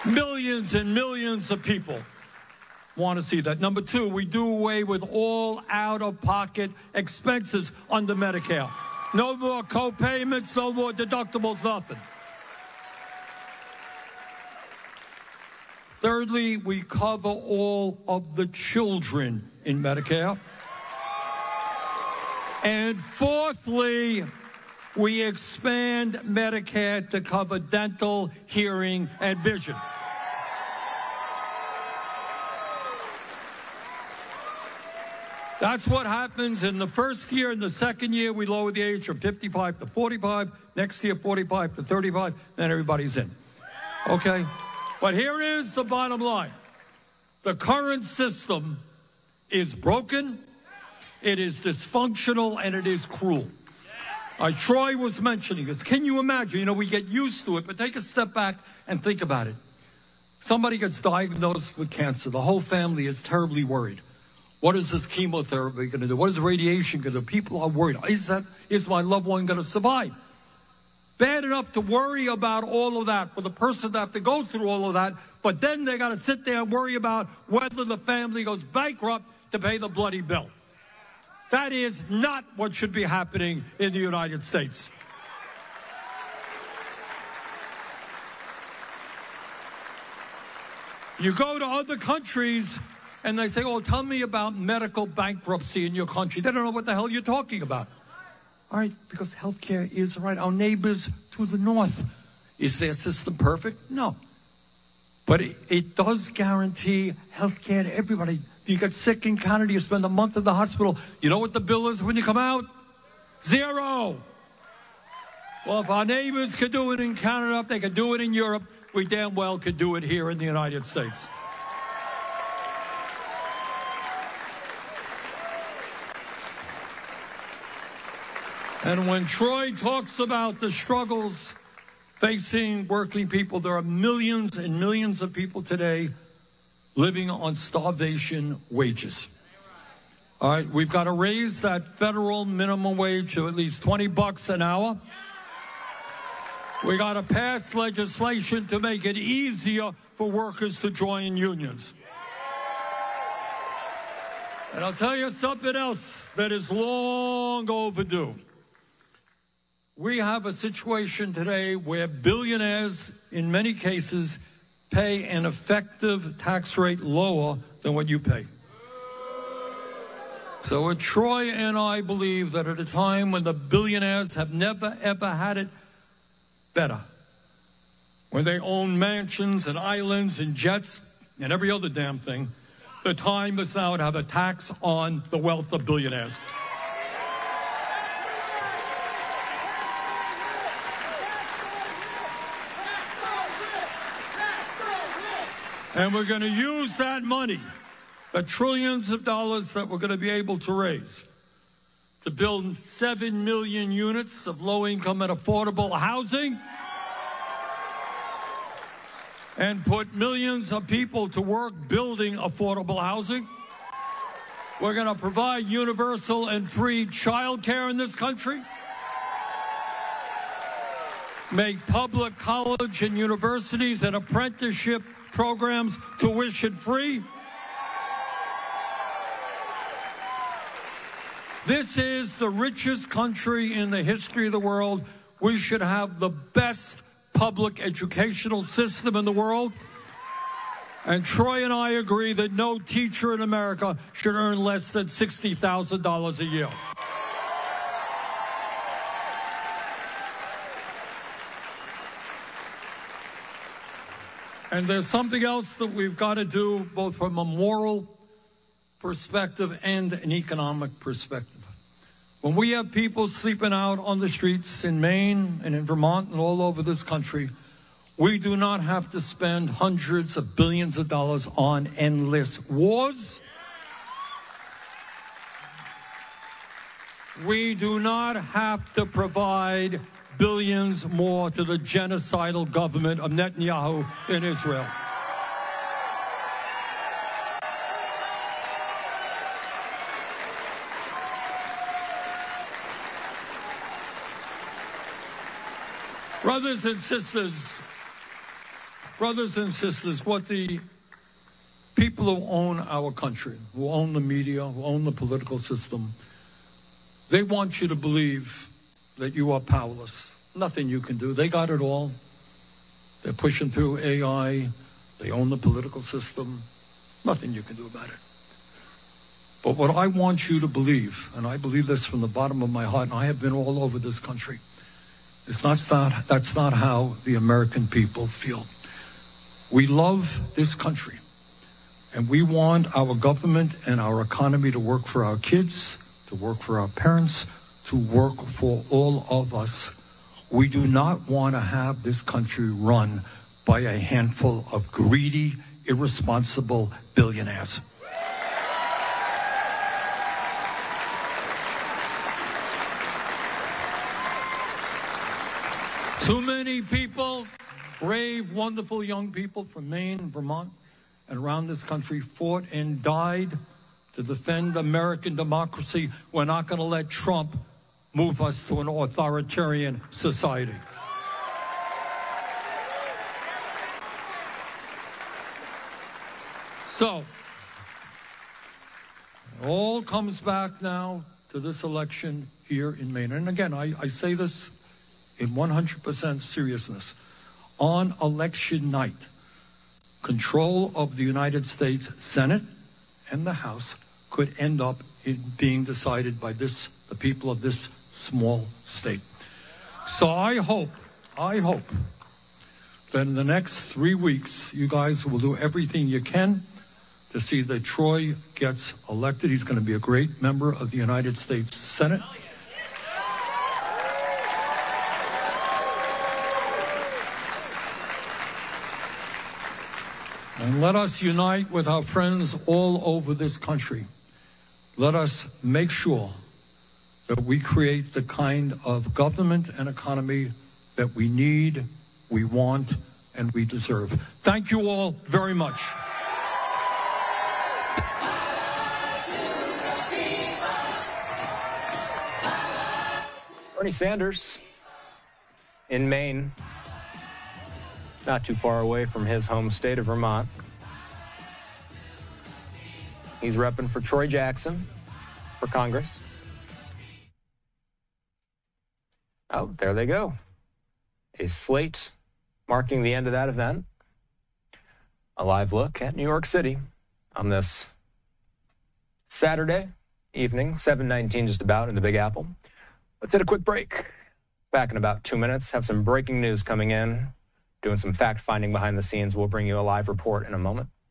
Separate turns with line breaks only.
Millions and millions of people want to see that. Number two, we do away with all out-of-pocket expenses under Medicare. No more co-payments, no more deductibles, nothing. Thirdly, we cover all of the children in Medicare. And fourthly, we expand Medicare to cover dental, hearing, and vision. That's what happens in the first year. In the second year, we lower the age from 55 to 45. Next year, 45 to 35. Then everybody's in. Okay? But here is the bottom line. The current system is broken, it is dysfunctional, and it is cruel. Troy was mentioning this. Can you imagine? We get used to it, but take a step back and think about it. Somebody gets diagnosed with cancer. The whole family is terribly worried. What is this chemotherapy going to do? What is radiation going to do? People are worried. Is my loved one going to survive? Bad enough to worry about all of that for the person to have to go through all of that, but then they got to sit there and worry about whether the family goes bankrupt to pay the bloody bill. That is not what should be happening in the United States. You go to other countries and they say, oh, tell me about medical bankruptcy in your country. They don't know what the hell you're talking about. All right, because healthcare is right. Our neighbors to the north. Is their system perfect? No. But it does guarantee healthcare to everybody. You get sick in Canada, you spend a month in the hospital. You know what the bill is when you come out? $0. Well, if our neighbors could do it in Canada, if they could do it in Europe, we damn well could do it here in the United States. And when Troy talks about the struggles facing working people, there are millions and millions of people today living on starvation wages. All right, we've got to raise that federal minimum wage to at least $20 an hour. We got to pass legislation to make it easier for workers to join unions. And I'll tell you something else that is long overdue. We have a situation today where billionaires, in many cases, pay an effective tax rate lower than what you pay. So Troy and I believe that at a time when the billionaires have never, ever had it better, when they own mansions and islands and jets and every other damn thing, the time is now to have a tax on the wealth of billionaires. And we're going to use that money, the trillions of dollars that we're going to be able to raise, to build 7 million units of low-income and affordable housing and put millions of people to work building affordable housing. We're going to provide universal and free child care in this country, make public college and universities and apprenticeship programs tuition-free. This is the richest country in the history of the world. We should have the best public educational system in the world. And Troy and I agree that no teacher in America should earn less than $60,000 a year. And there's something else that we've got to do, both from a moral perspective and an economic perspective. When we have people sleeping out on the streets in Maine and in Vermont and all over this country, we do not have to spend hundreds of billions of dollars on endless wars. We do not have to provide billions more to the genocidal government of Netanyahu in Israel. Brothers and sisters, brothers and sisters, what the people who own our country, who own the media, who own the political system, they want you to believe that you are powerless. Nothing you can do. They got it all. They're pushing through AI. They own the political system. Nothing you can do about it. But what I want you to believe, and I believe this from the bottom of my heart, and I have been all over this country, that's not how the American people feel. We love this country, and we want our government and our economy to work for our kids, to work for our parents, to work for all of us. We do not want to have this country run by a handful of greedy, irresponsible billionaires. Too many people, brave, wonderful young people from Maine, Vermont, and around this country fought and died to defend American democracy. We're not going to let Trump move us to an authoritarian society. So, it all comes back now to this election here in Maine. And again, I say this in 100% seriousness. On election night, control of the United States Senate and the House could end up in being decided by the people of this small state. So I hope that in the next 3 weeks, you guys will do everything you can to see that Troy gets elected. He's going to be a great member of the United States Senate. And let us unite with our friends all over this country. Let us make sure that we create the kind of government and economy that we need, we want, and we deserve. Thank you all very much.
Bernie Sanders in Maine, not too far away from his home state of Vermont. He's repping for Troy Jackson for Congress. Oh, there they go. A slate marking the end of that event. A live look at New York City on this Saturday evening, 7:19 just about in the Big Apple. Let's hit a quick break. Back in about 2 minutes. Have some breaking news coming in. Doing some fact-finding behind the scenes. We'll bring you a live report in a moment.